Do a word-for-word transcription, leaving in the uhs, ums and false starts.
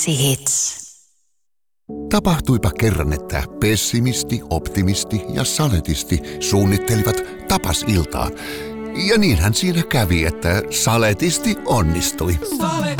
Hits. Tapahtuipa kerran, että pessimisti, optimisti ja saletisti suunnittelivat tapasiltaa. Ja niinhän siinä kävi, että saletisti onnistui. Salet,